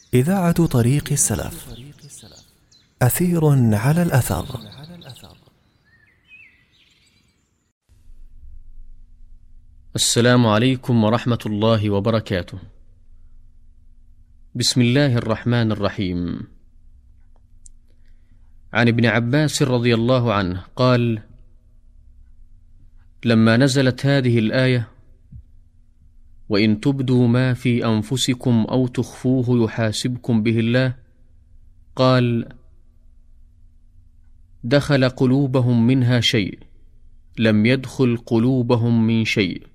إذاعة طريق السلف. أثير على الأثر. السلام عليكم ورحمة الله وبركاته. بسم الله الرحمن الرحيم. عن ابن عباس رضي الله عنه قال: لما نزلت هذه الآية: وإن تبدوا ما في أنفسكم أو تخفوه يحاسبكم به الله، قال: دخل قلوبهم منها شيء لم يدخل قلوبهم من شيء.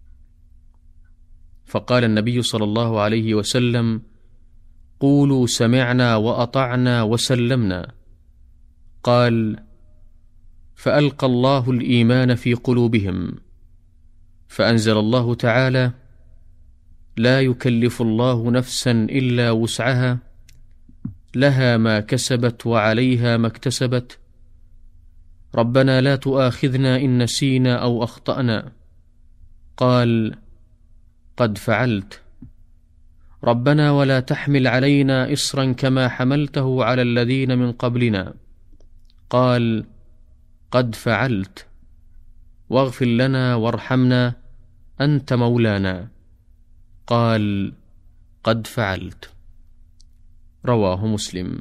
فقال النبي صلى الله عليه وسلم: قولوا سمعنا وأطعنا وسلمنا. قال: فألقى الله الإيمان في قلوبهم، فأنزل الله تعالى: لا يكلف الله نفسا إلا وسعها، لها ما كسبت وعليها ما اكتسبت، ربنا لا تؤاخذنا إن نسينا أو أخطأنا. قال: قد فعلت. ربنا ولا تحمل علينا إصرا كما حملته على الذين من قبلنا. قال: قد فعلت. واغفر لنا وارحمنا أنت مولانا. قال: قد فعلت. رواه مسلم.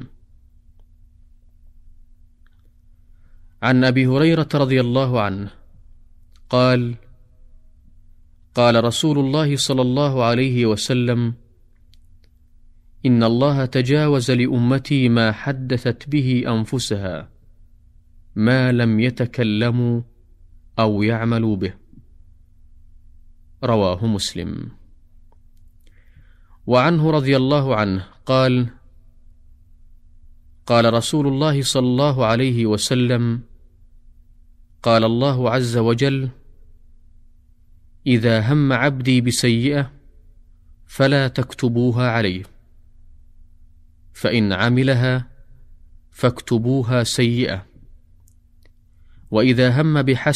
عن أبي هريرة رضي الله عنه قال: قال رسول الله صلى الله عليه وسلم: إن الله تجاوز لأمتي ما حدثت به أنفسها ما لم يتكلموا أو يعملوا به. رواه مسلم. وعنه رضي الله عنه قال: قال رسول الله صلى الله عليه وسلم: قال الله عز وجل: إذا هم عبدي بسيئة فلا تكتبوها عليه، فإن عملها فاكتبوها سيئة، وإذا هم بحسنة